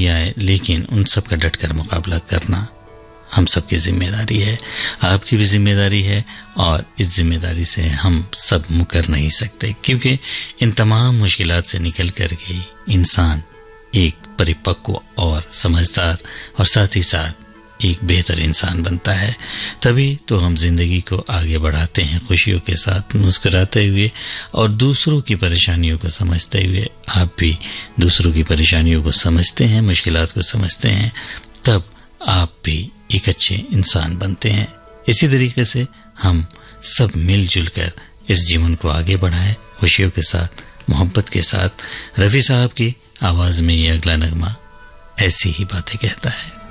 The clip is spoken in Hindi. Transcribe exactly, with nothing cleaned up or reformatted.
आए, लेकिन उन सब का डटकर मुकाबला करना हम सबकी जिम्मेदारी है, आपकी भी जिम्मेदारी है, और इस जिम्मेदारी से हम सब मुकर नहीं सकते, क्योंकि इन तमाम मुश्किलात से निकल कर के इंसान एक परिपक्व और समझदार और साथ ही साथ एक बेहतर इंसान बनता है। तभी तो हम जिंदगी को आगे बढ़ाते हैं खुशियों के साथ, मुस्कुराते हुए और दूसरों की परेशानियों को समझते हुए। आप भी दूसरों की परेशानियों को समझते हैं, मुश्किलात को समझते हैं, तब आप भी एक अच्छे इंसान बनते हैं। इसी तरीके से हम सब मिलजुल कर इस जीवन को आगे बढ़ाएं, खुशियों के साथ, मोहब्बत के साथ। रफ़ी साहब की आवाज में ये अगला नगमा ऐसी ही बातें कहता है।